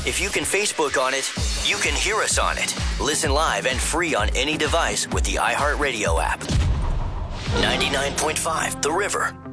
If you can Facebook on it, you can hear us on it. Listen live and free on any device with the iHeartRadio app. 99.5 The River.